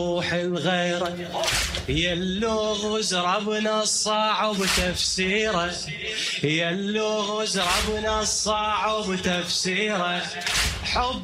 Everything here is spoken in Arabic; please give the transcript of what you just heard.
روح الغيرة يا اللغز ربنا الصعب تفسيره، يا اللغز ربنا الصعب تفسيره. حب